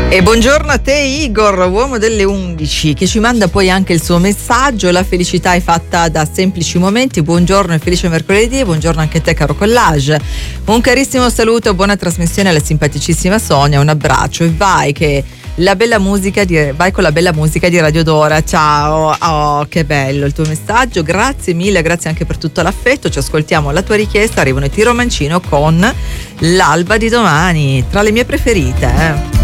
E buongiorno a te Igor, uomo delle 11, che ci manda poi anche il suo messaggio. La felicità è fatta da semplici momenti. Buongiorno e felice mercoledì. Buongiorno anche a te caro Collage. Un carissimo saluto, buona trasmissione alla simpaticissima Sonia. Un abbraccio e vai con la bella musica di Radio Dora. Ciao, oh che bello il tuo messaggio, grazie mille, grazie anche per tutto l'affetto. Ci ascoltiamo alla tua richiesta. Arrivano i Tiro Mancino con L'alba di domani, tra le mie preferite.